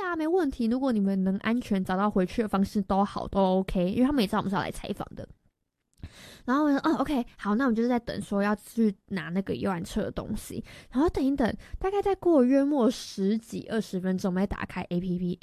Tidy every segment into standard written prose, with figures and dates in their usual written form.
啊，没问题，如果你们能安全找到回去的方式都好，都 OK， 因为他们也知道我们是要来采访的。然后我说OK 好，那我们就是在等说要去拿那个游览车的东西，然后等一等，大概再过约莫10几20分钟，我们再打开 APP，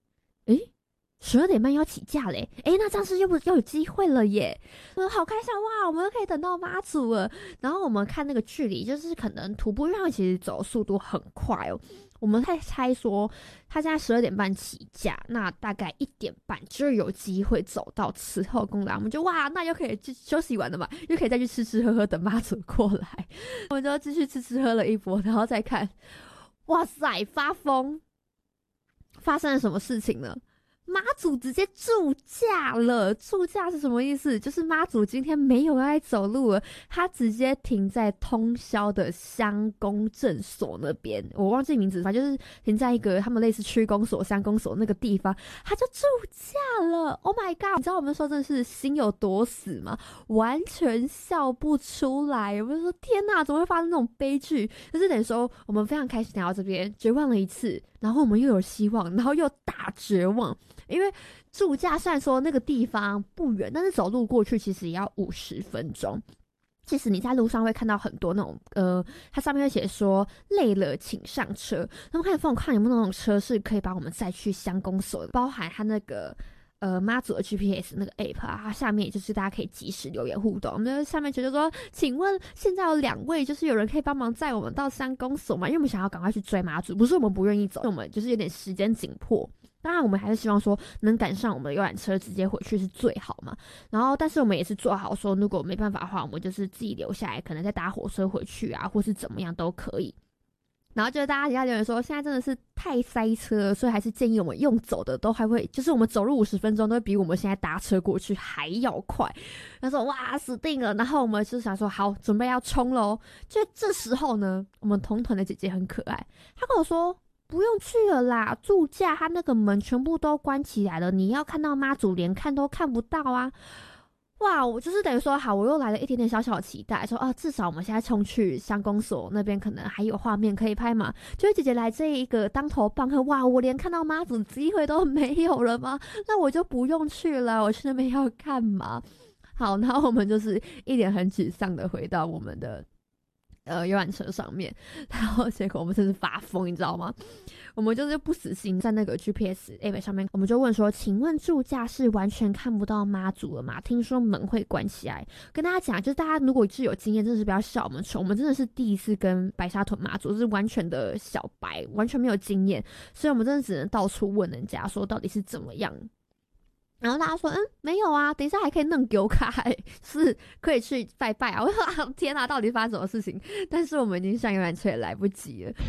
12点半要起驾嘞，那这样是又有机会了耶！好开心哇，我们又可以等到妈祖了。然后我们看那个距离，就是可能徒步，因为他们其实走速度很快哦。我们在猜说，他现在12点半起驾，那大概1点半就有机会走到慈后宫来。我们就哇，那又可以休息完了嘛，又可以再去吃吃喝喝，等妈祖过来。我们就继续吃吃喝了一波，然后再看，哇塞，发疯！发生了什么事情呢？妈祖直接驻驾了，驻驾是什么意思？就是妈祖今天没有要走路了，他直接停在通霄的乡公证所那边，我忘记名字，反正就是停在一个他们类似区公所、乡公所那个地方，他就驻驾了。Oh my god！ 你知道我们说真的是心有多死吗？完全笑不出来。我们就说天哪，怎么会发生那种悲剧？就是等于说我们非常开心来到这边，绝望了一次，然后我们又有希望，然后又大绝望。因为驻驾虽然说那个地方不远，但是走路过去其实也要50分钟。其实你在路上会看到很多那种它上面会写说累了请上车，那么看疯狂有没有那种车是可以把我们载去乡公所的，包含它那个妈祖的 GPS 那个 app 啊，它下面也就是大家可以及时留言互动。我们就下面觉得说，请问现在有2位，就是有人可以帮忙载我们到乡公所吗？因为我们想要赶快去追妈祖，不是我们不愿意走，我们就是有点时间紧迫。当然，我们还是希望说能赶上我们的游览车，直接回去是最好嘛。然后，但是我们也是做好说，如果没办法的话，我们就是自己留下来，可能再搭火车回去啊，或是怎么样都可以。然后就是大家底下留言说，现在真的是太塞车了，所以还是建议我们用走的都还会，就是我们走路50分钟都会比我们现在搭车过去还要快。他说哇死定了，然后我们就想说好，准备要冲咯。就这时候呢，我们同团的姐姐很可爱，她跟我说不用去了啦，驻驾他那个门全部都关起来了，你要看到妈祖连看都看不到啊。哇，我就是等于说好，我又来了一点点小小的期待，说至少我们现在冲去乡公所那边可能还有画面可以拍嘛。就是姐姐来这一个当头棒喝，哇，我连看到妈祖机会都没有了吗？那我就不用去了，我去那边要干嘛？好，然后我们就是一脸很沮丧的回到我们的游览车上面，然后结果我们真是发疯，你知道吗？我们就是不死心，在那个 GPS app 上面，我们就问说，请问驻驾是完全看不到妈祖了吗？听说门会关起来。跟大家讲，就是大家如果是有经验，真的是不要笑我们穷，我们真的是第一次跟白沙屯妈祖，是完全的小白，完全没有经验，所以我们真的只能到处问人家说到底是怎么样。然后大家说没有啊，等一下还可以弄丢卡，是可以去拜拜啊。我说天啊，到底发生什么事情？但是我们已经上游览车也来不及了。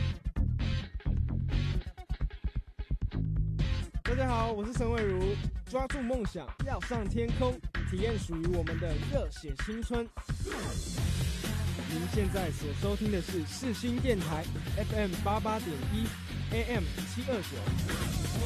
大家好，我是陈伟如，抓住梦想，要上天空，体验属于我们的热血青春。您现在所收听的是世新电台 FM 88.1 AM 729。